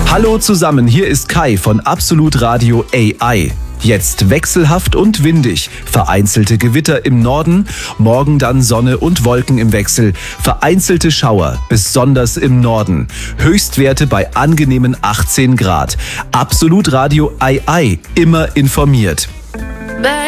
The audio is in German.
Hallo zusammen, hier ist Kai von Absolut Radio AI. Jetzt wechselhaft und windig. Vereinzelte Gewitter im Norden, morgen dann Sonne und Wolken im Wechsel. Vereinzelte Schauer, besonders im Norden. Höchstwerte bei angenehmen 18 Grad. Absolut Radio AI, immer informiert.